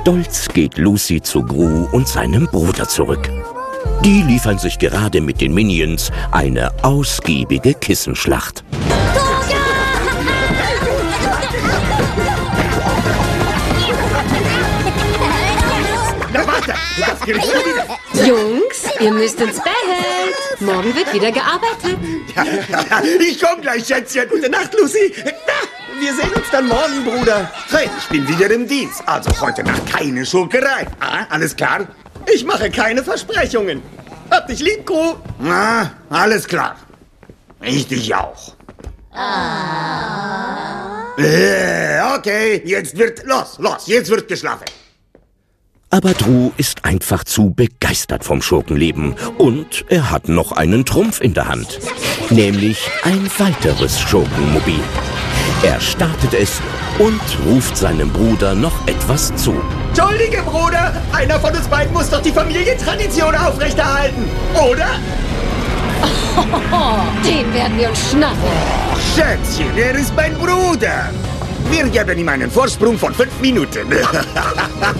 Stolz geht Lucy zu Gru und seinem Bruder zurück. Die liefern sich gerade mit den Minions eine ausgiebige Kissenschlacht. Na warte, das geht schon wieder. Jungs, ihr müsst ins Bett. Morgen wird wieder gearbeitet. Ich komm gleich, Schätzchen. Gute Nacht, Lucy. Wir sehen uns dann morgen, Bruder. Hey, ich bin wieder im Dienst. Also heute Nacht keine Schurkerei. Alles klar? Ich mache keine Versprechungen. Hab dich lieb, Gru. Na, alles klar. Ich dich auch. Okay, jetzt wird... Los, jetzt wird geschlafen. Aber Drew ist einfach zu begeistert vom Schurkenleben und er hat noch einen Trumpf in der Hand, nämlich ein weiteres Schurkenmobil. Er startet es und ruft seinem Bruder noch etwas zu. Entschuldige, Bruder, einer von uns beiden muss doch die Familientradition aufrechterhalten, oder? Den werden wir uns schnappen. Schätzchen, er ist mein Bruder. Wir geben ihm einen Vorsprung von 5 Minuten.